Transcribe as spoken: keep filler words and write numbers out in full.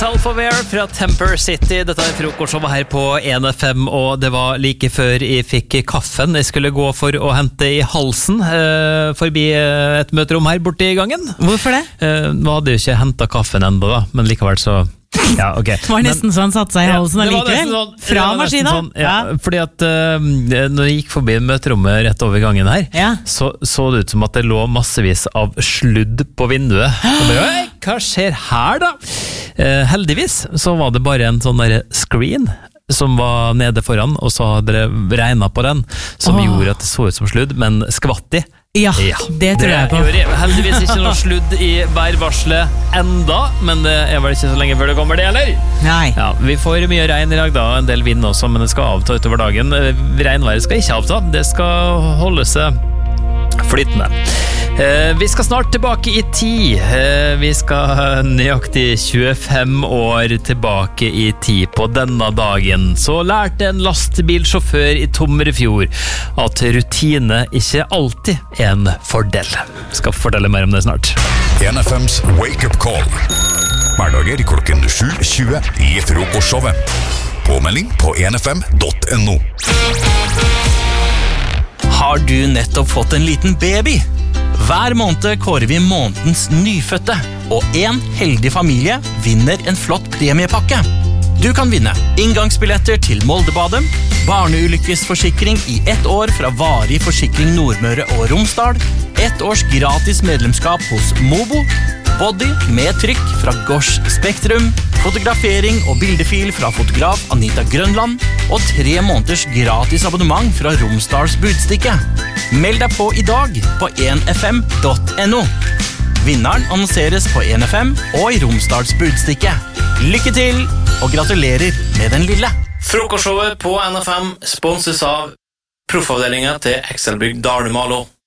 Self-Aware fra Temper City. Dette er frokostshowet her på en F M, og det var like før jeg fikk kaffen. Jeg skulle gå for å hente i halsen eh, forbi et møterom her borte i gangen. Hvorfor det? Eh, nå hadde jeg ikke hentet kaffen enda da, men likevel så... Ja, ok. Det var nesten men, så han satte seg i halsen ja, allikevel. Sånn, fra maskinen. Sånn, ja, ja. Fordi at uh, når jeg gikk forbi møterommet rett over gangen her, ja. så, så det ut som at det lå massevis av sludd på vinduet. Og bare, hva skjer her da? Uh, heldigvis så var det bare en sånn der screen som var nede foran, og så hadde det regnet på den, som oh. gjorde at det så ut som sludd, men skvatt i. Ja, ja, det tror det jeg på. Det er heldigvis ikke noe sludd i værvarselet enda, men det er vel ikke så lenge før det kommer det, eller? Nei. Ja, vi får mye regn i dag da, en del vind også, men det skal avta utover dagen. Regnværet skal ikke avta, det skal holde seg flytende. Eh, vi skal snart tilbake i tid. Eh, vi skal nøyaktig tjuefem år tilbake i tid på denne dagen. Så lærte en lastbilsjåfør i Tomrefjord at rutine ikke alltid er en fordel. Skal fortelle mer om det snart. en F M's Wake Up Call. Hverdager klokken sju tjue i frokostshowet. Påmelding på en f m punktum n o. Har du nettopp fått en liten baby? Hver måned kårer vi månedens nyfødte, og en heldig familie vinner en flott premiepakke. Du kan vinne inngangsbilletter til Moldebadet, barneulykkesforsikring i ett år fra Varig Forsikring Nordmøre og Romsdal, ett års gratis medlemskap hos Mobo, body med trykk fra Gosh Spektrum, fotografering og bildefil fra fotograf Anita Grønland, og tre måneders gratis abonnement fra Romsdals Budstikke. Meld deg på i dag på en f m punktum n o. Vinneren annonseres på en F M og i Romsdals Budstikke. Lykke til, og gratulerer med den lille. Frokostshowet på N F M sponses av proffavdelingen til Excelbygg Dalmalo.